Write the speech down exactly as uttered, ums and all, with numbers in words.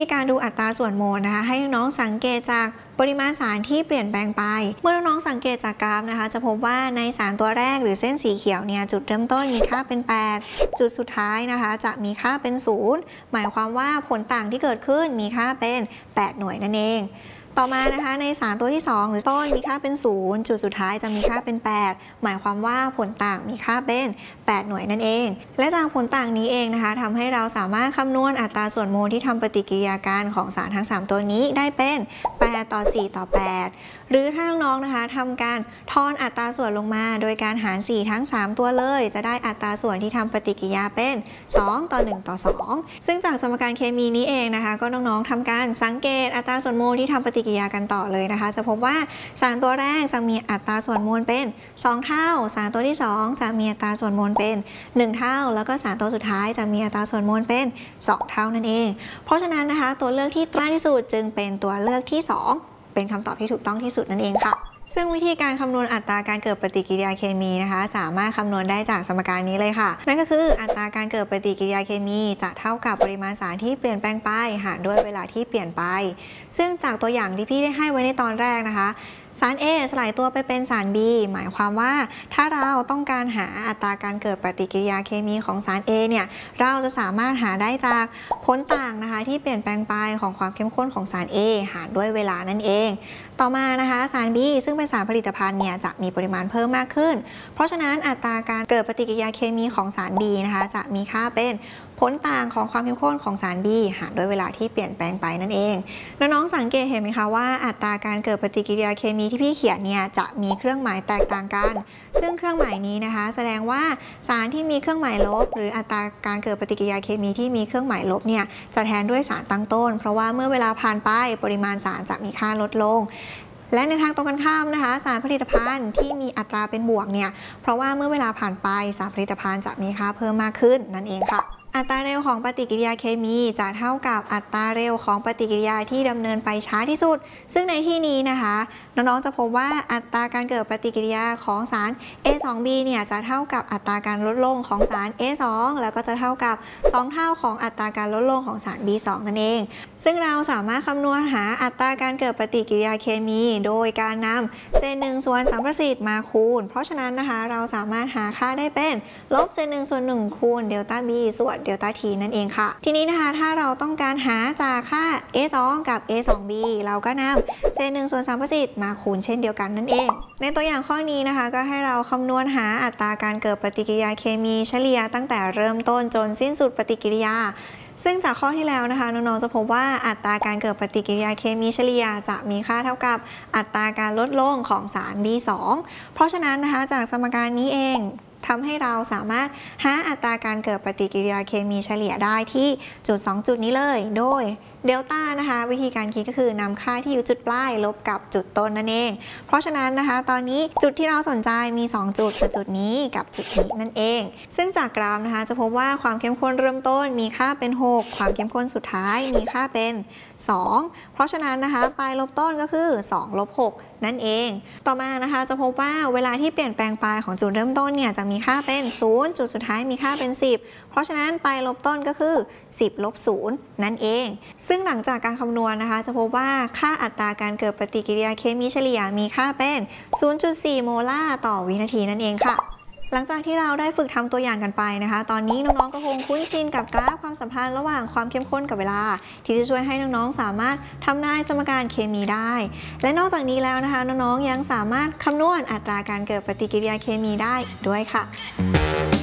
การดูอัตราส่วนโมลนะคะให้น้องๆสังเกตจากปริมาณสารที่เปลี่ยนแปลงไปเมื่อน้องๆสังเกตจากกราฟนะคะจะพบว่าในสารตัวแรกหรือเส้นสีเขียวเนี่ยจุดเริ่มต้นมีค่าเป็นแปดจุดสุดท้ายนะคะจะมีค่าเป็นศูนย์หมายความว่าผลต่างที่เกิดขึ้นมีค่าเป็นแปดหน่วยนั่นเองต่อมานะคะในสารตัวที่สองหรือต้นมีค่าเป็นศูนย์จุดสุดท้ายจะมีค่าเป็นแปดหมายความว่าผลต่างมีค่าเป็นแปดหน่วยนั่นเองและจากผลต่างนี้เองนะคะทำให้เราสามารถคำนวณอัตราส่วนโมลที่ทำปฏิกิริยาการของสารทั้งสามตัวนี้ได้เป็นแปดต่อสี่ต่อแปดหรือถ้าน้องๆนะคะทำการทอนอัตราส่วนลงมาโดยการหารสี่ทั้งสามตัวเลยจะได้อัตราส่วนที่ทำปฏิกิริยาเป็นสองต่อหนึ่งต่อสองซึ่งจากสมการเคมีนี้เองนะคะก็น้องๆทำการสังเกตอัตราส่วนโมลที่ทำปฏิกิริยากันต่อเลยนะคะจะพบว่าสารตัวแรกจะมีอัตราส่วนโมลเป็นสองเท่าสารตัวที่สองจะมีอัตราส่วนโมลเป็นหนึ่งเท่าแล้วก็สารตัวสุดท้ายจะมีอัตราส่วนโมลเป็นสองเท่านั่นเองเพราะฉะนั้นนะคะตัวเลือกที่มากที่สุดจึงเป็นตัวเลือกที่สองเป็นคำตอบที่ถูกต้องที่สุดนั่นเองค่ะซึ่งวิธีการคำนวณอัตราการเกิดปฏิกิริยาเคมีนะคะสามารถคำนวณได้จากสมการนี้เลยค่ะนั่นก็คืออัตราการเกิดปฏิกิริยาเคมีจะเท่ากับปริมาณสารที่เปลี่ยนแปลงไปหารด้วยเวลาที่เปลี่ยนไปซึ่งจากตัวอย่างที่พี่ได้ให้ไว้ในตอนแรกนะคะสาร A สลายตัวไปเป็นสาร B หมายความว่าถ้าเราต้องการหาอัตราการเกิดปฏิกิริยาเคมีของสาร A เนี่ยเราจะสามารถหาได้จากผลต่างนะคะที่เปลี่ยนแปลงไปของความเข้มข้นของสาร A หารด้วยเวลานั่นเองต่อมานะคะสาร B ซึ่งเป็นสารผลิตภัณฑ์เนี่ยจะมีปริมาณเพิ่มมากขึ้นเพราะฉะนั้นอัตราการเกิดปฏิกิริยาเคมีของสาร B นะคะจะมีค่าเป็นผลต่างของความเข้มข้นของสาร B หารด้วยเวลาที่เปลี่ยนแปลงไปนั่นเองน้องๆสังเกตเห็นไหมคะว่าอัตราการเกิดปฏิกิริยาเคมีที่พี่เขียนเนี่ยจะมีเครื่องหมายแตกต่างกันซึ่งเครื่องหมายนี้นะคะแสดงว่าสารที่มีเครื่องหมายลบหรืออัตราการเกิดปฏิกิริยาเคมีที่มีเครื่องหมายลบเนี่ยจะแทนด้วยสารตั้งต้นเพราะว่าเมื่อเวลาผ่านไปปริมาณสารจะมีค่าลดลงและในทางตรงกันข้ามนะคะสารผลิตภัณฑ์ที่มีอัตราเป็นบวกเนี่ยเพราะว่าเมื่อเวลาผ่านไปสารผลิตภัณฑ์จะมีค่าเพิ่มมากขึ้นนั่นเองค่ะอัตราเร็วของปฏิกิริยาเคมีจะเท่ากับอัตราเร็วของปฏิกิริยาที่ดำเนินไปช้าที่สุดซึ่งในที่นี้นะคะน้องๆจะพบว่าอัตราการเกิดปฏิกิริยาของสาร เอ สอง บี เนี่ยจะเท่ากับอัตราการลดลงของสาร เอ สอง แล้วก็จะเท่ากับสองเท่าของอัตราการลดลงของสาร บี สอง นั่นเองซึ่งเราสามารถคำนวณหาอัตราการเกิดปฏิกิริยาเคมีโดยการนำเศษหนึ่งส่วนสามประสิทธิ์มาคูณเพราะฉะนั้นนะคะเราสามารถหาค่าได้เป็นลบเศษหนึ่งส่วนหนึ่งคูณเดลต้า B ส่วนเดลต้า T นั่นเองค่ะทีนี้นะคะถ้าเราต้องการหาจากค่า เอ สอง กับ เอ สอง บี เราก็นำเศษหนึ่งส่วนสามประสิทธิ์มาคูณเช่นเดียวกันนั่นเองในตัวอย่างข้อนี้นะคะก็ให้เราคำนวณหาอัตราการเกิดปฏิกิริยาเคมีเฉลี่ยตั้งแต่เริ่มต้นจนสิ้นสุดปฏิกิริยาซึ่งจากข้อที่แล้วนะคะน้องๆจะพบว่าอัตราการเกิดปฏิกิริยาเคมีเฉลี่ยจะมีค่าเท่ากับอัตราการลดลงของสาร บี สอง เพราะฉะนั้นนะคะจากสมการนี้เองทำให้เราสามารถหาอัตราการเกิดปฏิกิริยาเคมีเฉลี่ยได้ที่จุดสองจุดนี้เลยโดยเดลต้านะคะวิธีการคิดก็คือนำค่าที่อยู่จุดปลายลบกับจุดต้นนั่นเองเพราะฉะนั้นนะคะตอนนี้จุดที่เราสนใจมีสองจุดคือจุดนี้กับจุดนี้นั่นเองซึ่งจากกราฟนะคะจะพบว่าความเข้มข้นเริ่มต้นมีค่าเป็นหกความเข้มข้นสุดท้ายมีค่าเป็นสองเพราะฉะนั้นนะคะปลายลบต้นก็คือสองลบหกนั่นเองต่อมานะคะจะพบว่าเวลาที่เปลี่ยนแปลงปลายของจุดเริ่มต้นเนี่ยจะมีค่าเป็นศูนย์จุดสุดท้ายมีค่าเป็นสิบเพราะฉะนั้นปลายลบต้นก็คือสิบลบศูนย์นั่นเองซึ่งหลังจากการคำนวณนะคะจะพบว่าค่าอัตราการเกิดปฏิกิริยาเคมีเฉลี่ยมีค่าเป็น ศูนย์จุดสี่ โมลาร์ต่อวินาทีนั่นเองค่ะหลังจากที่เราได้ฝึกทำตัวอย่างกันไปนะคะตอนนี้น้องๆก็คงคุ้นชินกับกราฟความสัมพันธ์ระหว่างความเข้มข้นกับเวลาที่จะช่วยให้น้องๆสามารถทำนายสมการเคมีได้และนอกจากนี้แล้วนะคะน้องๆยังสามารถคำนวณอัตราการเกิดปฏิกิริยาเคมีได้อีกด้วยค่ะ